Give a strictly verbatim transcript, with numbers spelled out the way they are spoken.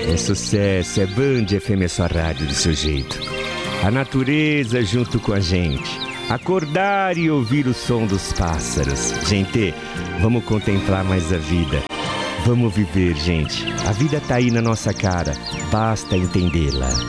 É sucesso, é Band F M, é sua rádio do seu jeito. A natureza junto com a gente. Acordar e ouvir o som dos pássaros. Gente, vamos contemplar mais a vida. Vamos viver, gente. A vida tá aí na nossa cara. Basta entendê-la.